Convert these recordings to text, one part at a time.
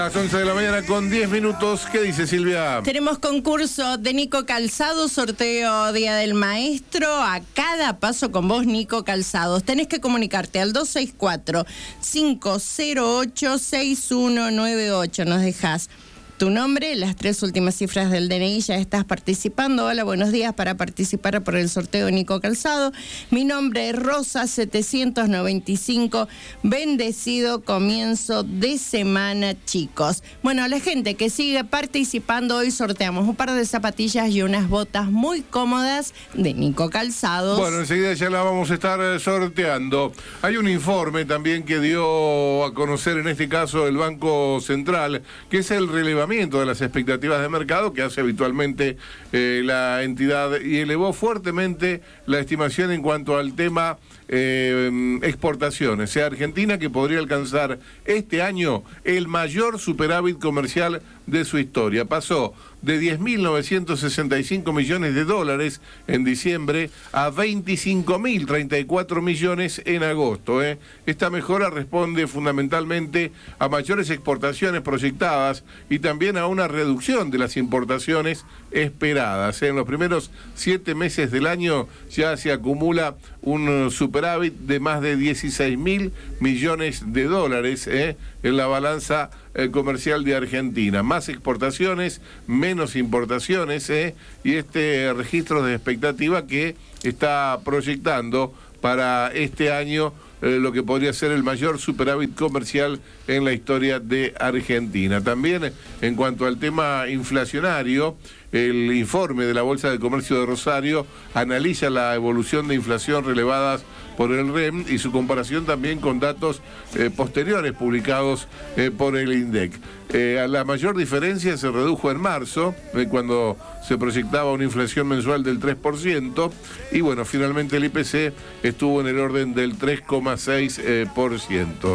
A las 11 de la mañana con 10 minutos. ¿Qué dice Silvia? Tenemos concurso de Nico Calzado, sorteo Día del Maestro. A cada paso con vos, Nico Calzados. Tenés que comunicarte al 264-508-6198. Nos dejás tu nombre, las 3 últimas cifras del DNI, ya estás participando. Hola, buenos días, para participar por el sorteo de Nico Calzado. Mi nombre es Rosa 795. Bendecido comienzo de semana, chicos. Bueno, la gente que sigue participando, hoy sorteamos un par de zapatillas y unas botas muy cómodas de Nico Calzados. Bueno, enseguida ya la vamos a estar sorteando. Hay un informe también que dio a conocer en este caso el Banco Central, que es el relevamiento de las expectativas de mercado que hace habitualmente la entidad, y elevó fuertemente la estimación en cuanto al tema exportaciones. Sea Argentina, que podría alcanzar este año el mayor superávit comercial de su historia. Pasó de 10.965 millones de dólares en diciembre a 25.034 millones en agosto. Esta mejora responde fundamentalmente a mayores exportaciones proyectadas y también a una reducción de las importaciones esperadas. En los primeros 7 meses del año ya se acumula un superávit de más de 16.000 millones de dólares en la balanza comercial de Argentina. Más exportaciones, menos importaciones, y este registro de expectativa que está proyectando para este año lo que podría ser el mayor superávit comercial en la historia de Argentina. También en cuanto al tema inflacionario, el informe de la Bolsa de Comercio de Rosario analiza la evolución de inflación relevadas por el REM y su comparación también con datos posteriores publicados por el INDEC. La mayor diferencia se redujo en marzo, cuando se proyectaba una inflación mensual del 3%, y bueno, finalmente el IPC estuvo en el orden del 3,6%.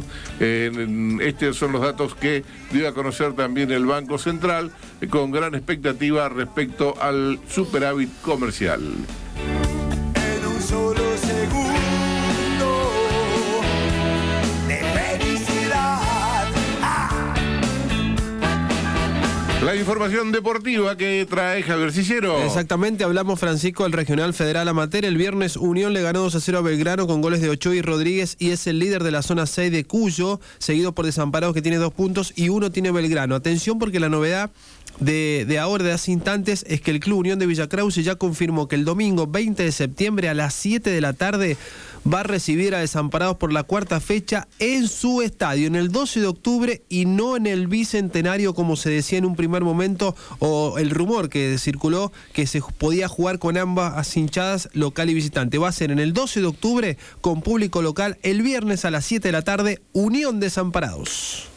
Estos son los datos que dio a conocer también el Banco Central, con gran expectativa respecto al superávit comercial. En un solo segundo de felicidad. La información deportiva que trae Javier Cicero. Exactamente, hablamos, Francisco, del Regional Federal Amateur. El viernes Unión le ganó 2-0 a Belgrano con goles de Ochoa y Rodríguez, y es el líder de la zona 6 de Cuyo, seguido por Desamparados, que tiene 2 puntos y 1 tiene Belgrano. Atención, porque la novedad de ahora, de hace instantes, es que el Club Unión de Villa Krause ya confirmó que el domingo 20 de septiembre a las 7 de la tarde va a recibir a Desamparados por la 4ª fecha en su estadio, en el 12 de octubre y no en el Bicentenario, como se decía en un primer momento, o el rumor que circuló que se podía jugar con ambas hinchadas, local y visitante. Va a ser en el 12 de octubre con público local, el viernes a las 7 de la tarde, Unión Desamparados.